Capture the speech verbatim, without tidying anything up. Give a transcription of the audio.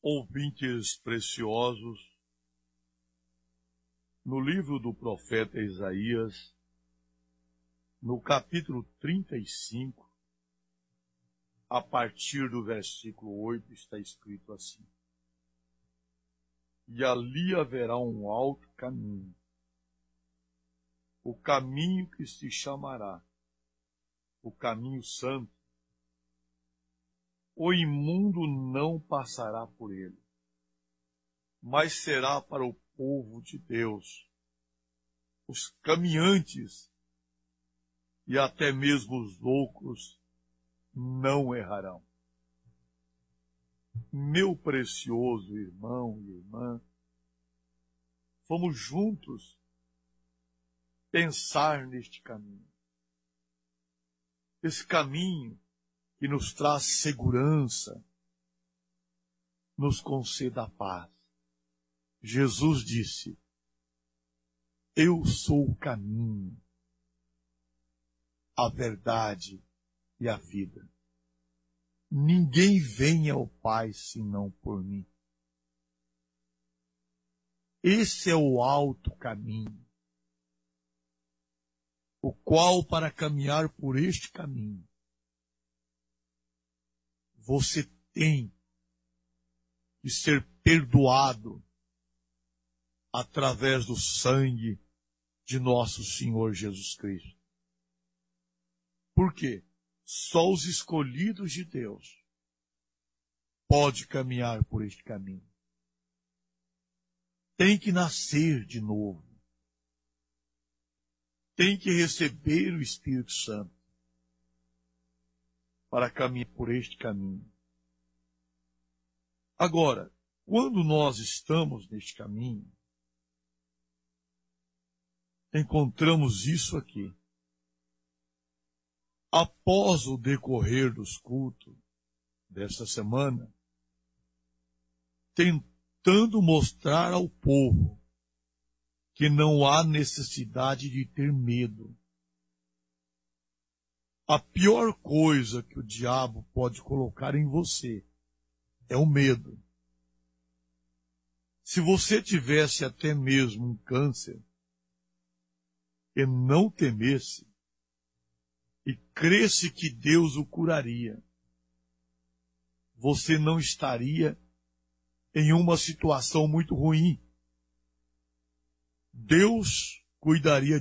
Ouvintes preciosos, no livro do profeta Isaías, no capítulo trinta e cinco, a partir do versículo oito, está escrito assim: E ali haverá um alto caminho, o caminho que se chamará o caminho santo. O imundo não passará por ele, mas será para o povo de Deus. Os caminhantes e até mesmo os loucos não errarão. Meu precioso irmão e irmã, vamos juntos pensar neste caminho. Esse caminho que nos traz segurança, nos conceda a paz. Jesus disse: Eu sou o caminho, a verdade e a vida. Ninguém vem ao Pai senão por mim. Esse é o alto caminho, o qual, para caminhar por este caminho, você tem que ser perdoado através do sangue de nosso Senhor Jesus Cristo. Por quê? Só os escolhidos de Deus podem caminhar por este caminho. Tem que nascer de novo. Tem que receber o Espírito Santo para caminhar por este caminho. Agora, quando nós estamos neste caminho, encontramos isso aqui. Após o decorrer dos cultos desta semana, tentando mostrar ao povo que não há necessidade de ter medo. A pior coisa que o diabo pode colocar em você é o medo. Se você tivesse até mesmo um câncer e não temesse e cresse que Deus o curaria, você não estaria em uma situação muito ruim. Deus cuidaria